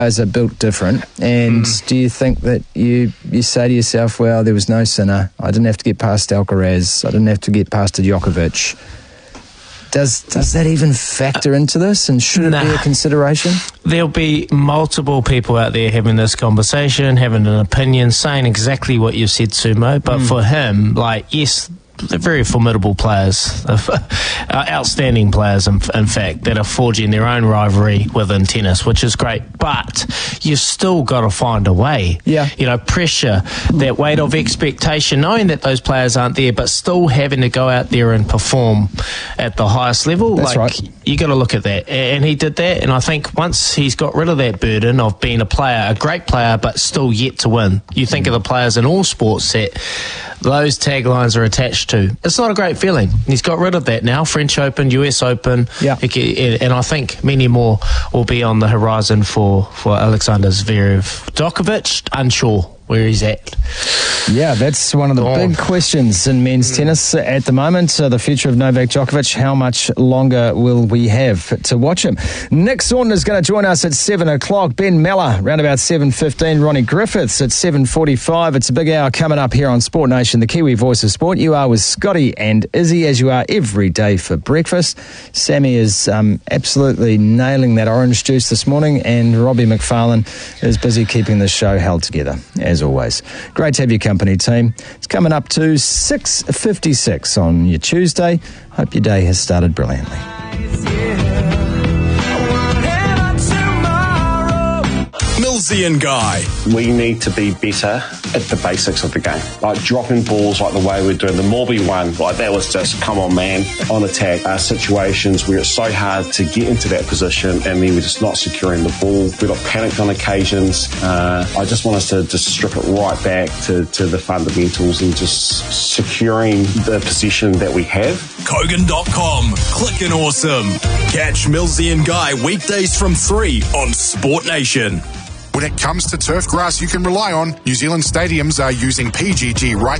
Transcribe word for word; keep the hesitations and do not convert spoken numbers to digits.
players are built different, and mm. do you think that you you say to yourself, well, there was no Sinner, I didn't have to get past Alcaraz, I didn't have to get past Djokovic. Does does that even factor into this, and should it nah. be a consideration? There'll be multiple people out there having this conversation, having an opinion, saying exactly what you said, Sumo, but mm. for him, like, yes, they're very formidable players, outstanding players, in, in fact, that are forging their own rivalry within tennis, which is great. But you've still got to find a way. Yeah. You know, pressure, that weight of expectation, knowing that those players aren't there, but still having to go out there and perform at the highest level. That's like, right. You got to look at that. And he did that. And I think once he's got rid of that burden of being a player, a great player, but still yet to win. You think of the players in all sports that those taglines are attached to. It's not a great feeling. He's got rid of that now. French Open, U S Open, yeah. and I think many more will be on the horizon for, for Alexander Zverev. Djokovic, unsure where he's at. Yeah, that's one of the oh. big questions in men's mm. tennis at the moment. Uh, the future of Novak Djokovic. How much longer will we have to watch him? Nick Saunders is going to join us at seven o'clock. Ben Meller, around about seven fifteen. Ronnie Griffiths at seven forty-five. It's a big hour coming up here on Sport Nation, the Kiwi voice of sport. You are with Scotty and Izzy, as you are every day for breakfast. Sammy is um, absolutely nailing that orange juice this morning, and Robbie McFarlane is busy keeping the show held together, as always. Great to have your company, team. It's coming up to six fifty-six on your Tuesday. Hope your day has started brilliantly. Millsy and Guy. We need to be better at the basics of the game. Like dropping balls like the way we're doing. The Morby one, like that was just, come on, man, on attack. Uh, situations where it's so hard to get into that position and then we're just not securing the ball. We got panicked on occasions. Uh, I just want us to just strip it right back to, to the fundamentals and just securing the possession that we have. Kogan dot com. Clickin' awesome. Catch Millsy and Guy weekdays from three on Sport Nation. When it comes to turf grass you can rely on, New Zealand stadiums are using P G G right